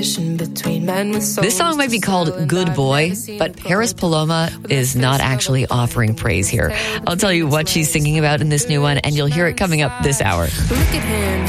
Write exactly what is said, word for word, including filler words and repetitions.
This song might be called Good Boy, but Paris Paloma is not actually offering praise here. I'll tell you what she's singing about in this new one, and you'll hear it coming up this hour. Look at him.